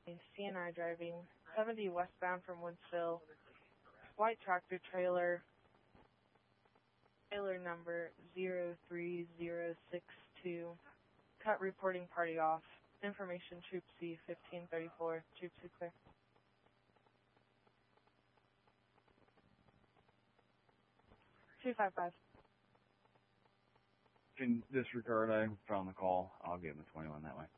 CNI driving, 70 westbound from Woodsville, white tractor trailer, trailer number 03062, cut reporting party off, information Troop C 1534, Troop C clear. Two 5-5. In this regard, I found the call. I'll give him a 21 that way.